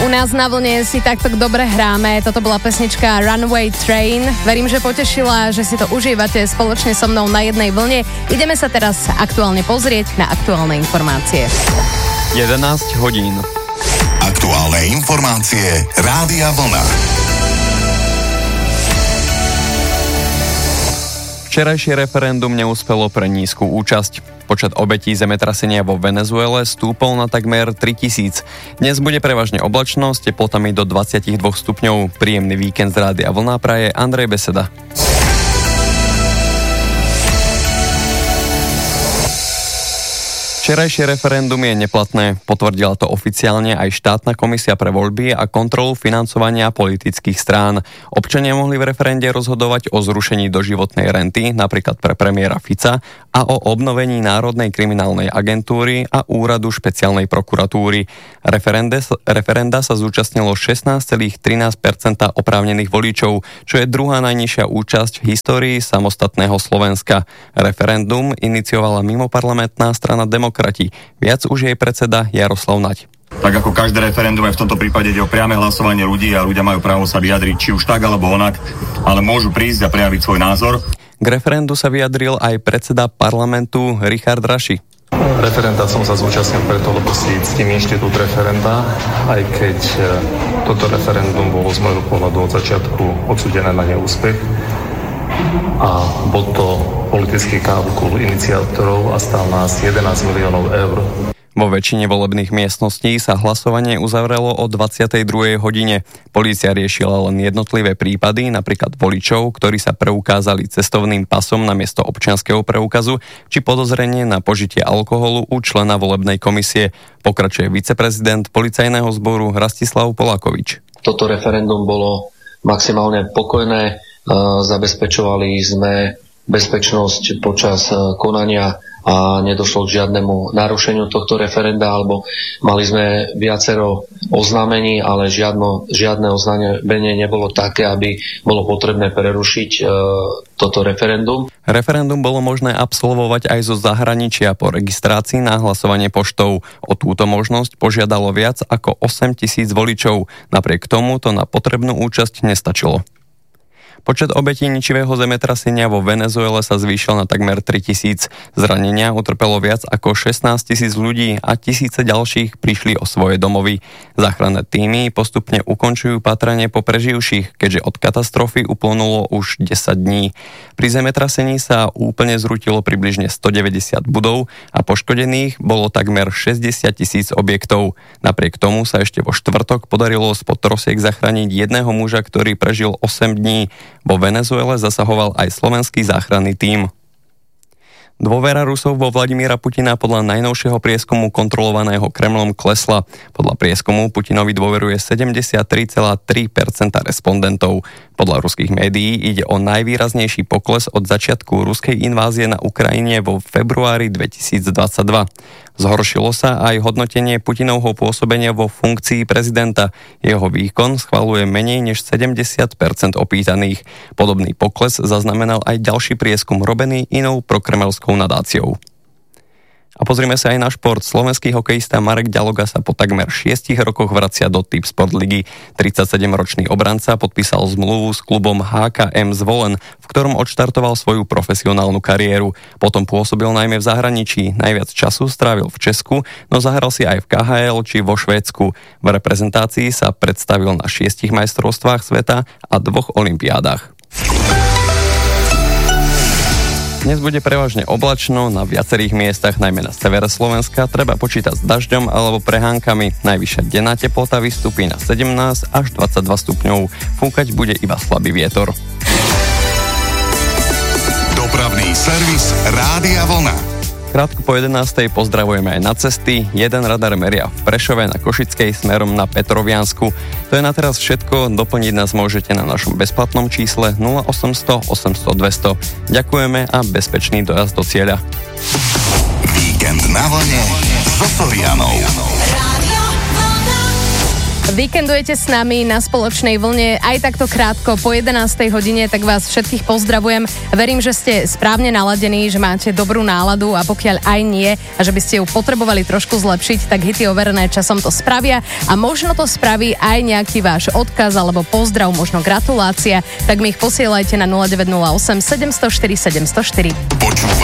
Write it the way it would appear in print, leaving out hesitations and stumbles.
U nás na vlne si takto dobre hráme. Toto bola pesnička Runaway Train. Verím, že potešila, že si to užívate spoločne so mnou na jednej vlne. Ideme sa teraz aktuálne pozrieť na aktuálne informácie. 11 hodín. Aktuálne informácie Rádia Vlna. Včerajšie referendum neúspelo pre nízku účasť. Počet obetí zemetrasenia vo Venezuele stúpol na takmer 3000. Dnes bude prevažne oblačno s teplotami do 22 stupňov. Príjemný víkend z Rádia Vlna praje Andrej Beseda. Včerajšie referendum je neplatné, potvrdila to oficiálne aj štátna komisia pre voľby a kontrolu financovania politických strán. Občania mohli v referende rozhodovať o zrušení doživotnej renty, napríklad pre premiéra Fica, a o obnovení Národnej kriminálnej agentúry a úradu špeciálnej prokuratúry. Referenda sa zúčastnilo 16,13% oprávnených voličov, čo je druhá najnižšia účasť v histórii samostatného Slovenska. Referendum iniciovala mimoparlamentná strana Demokrati. Viac už jej predseda Jaroslav Naď. Tak ako každé referendum, aj v tomto prípade ide o priame hlasovanie ľudí a ľudia majú právo sa vyjadriť či už tak alebo onak, ale môžu prísť a prejaviť svoj názor. K referendu sa vyjadril aj predseda parlamentu Richard Raši. Referenda som sa zúčastnil preto, lebo si ctím inštitút referenda, aj keď toto referendum bolo z môjho pohľadu od začiatku odsúdené na neúspech. A bol to politický kalkul iniciátorov a stál nás 11 miliónov eur. Vo väčšine volebných miestností sa hlasovanie uzavrelo o 22. hodine. Polícia riešila len jednotlivé prípady, napríklad voličov, ktorí sa preukázali cestovným pasom namiesto občianskeho preukazu, či podozrenie na požitie alkoholu u člena volebnej komisie. Pokračuje viceprezident policajného zboru Rastislav Polákovič. Toto referendum bolo maximálne pokojné. Zabezpečovali sme bezpečnosť počas konania a nedošlo k žiadnemu narušeniu tohto referenda, alebo mali sme viacero oznámení, ale žiadne oznámenie nebolo také, aby bolo potrebné prerušiť toto referendum. Referendum bolo možné absolvovať aj zo zahraničia po registrácii na hlasovanie poštou. O túto možnosť požiadalo viac ako 8 000 voličov. Napriek tomu to na potrebnú účasť nestačilo. Počet obetí ničivého zemetrasenia vo Venezuele sa zvýšil na takmer 3000. Zranenia utrpelo viac ako 16 000 ľudí a tisíce ďalších prišli o svoje domovy. Záchranné tímy postupne ukončujú pátranie po preživších, keďže od katastrofy uplynulo už 10 dní. Pri zemetrasení sa úplne zrútilo približne 190 budov a poškodených bolo takmer 60 000 objektov. Napriek tomu sa ešte vo štvrtok podarilo spod trosiek zachrániť jedného muža, ktorý prežil 8 dní. Vo Venezuele zasahoval aj slovenský záchranný tím. Dôvera Rusov vo Vladimíra Putina podľa najnovšieho prieskumu kontrolovaného Kremlom klesla. Podľa prieskumu Putinovi dôveruje 73,3% respondentov. Podľa ruských médií ide o najvýraznejší pokles od začiatku ruskej invázie na Ukrajine vo februári 2022. Zhoršilo sa aj hodnotenie Putinovho pôsobenia vo funkcii prezidenta. Jeho výkon schvaľuje menej než 70% opýtaných. Podobný pokles zaznamenal aj ďalší prieskum robený inou prokremelskou nadáciou. A pozrime sa aj na šport. Slovenský hokejista Marek Ďaloga sa po takmer 6 rokoch vracia do Typ Sport ligy. 37-ročný obranca podpísal zmluvu s klubom HKM Zvolen, v ktorom odštartoval svoju profesionálnu kariéru. Potom pôsobil najmä v zahraničí. Najviac času strávil v Česku, no zahral si aj v KHL či vo Švédsku. V reprezentácii sa predstavil na 6 majstrovstvách sveta a 2 olympiádach. Dnes bude prevažne oblačno, na viacerých miestach, najmä na severe Slovenska, treba počítať s dažďom alebo prehánkami. Najvyššia denná teplota vystúpi na 17 až 22 stupňov. Fúkať bude iba slabý vietor. Dopravný servis Rádia Vlna. Krátko po 11. pozdravujeme aj na cesty. Jeden radar meria v Prešove na Košickej smerom na Petroviansku. To je na teraz všetko. Doplniť nás môžete na našom bezplatnom čísle 0800 800 200. Ďakujeme a bezpečný dojazd do cieľa. Víkend na vlne so Sorianou. víkendujete s nami na spoločnej vlne aj takto krátko po 11. hodine, tak vás všetkých pozdravujem. Verím, že ste správne naladení, že máte dobrú náladu a pokiaľ aj nie a že by ste ju potrebovali trošku zlepšiť, tak hity overené časom to spravia a možno to spraví aj nejaký váš odkaz alebo pozdrav, možno gratulácia, tak mi ich posielajte na 0908 704 704.